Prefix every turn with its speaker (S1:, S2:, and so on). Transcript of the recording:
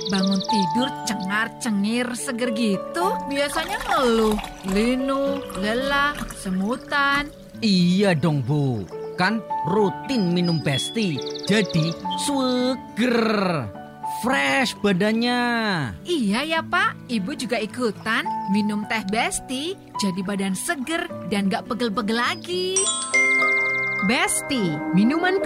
S1: bangun tidur cengar-cengir seger gitu. Biasanya ngeluh, linu, lelah, semutan.
S2: Iya dong Bu, kan rutin minum Besti, jadi seger, fresh badannya.
S1: Iya ya Pak, Ibu juga ikutan minum teh Besti, jadi badan seger dan gak pegel-pegel lagi.
S3: Besti, minuman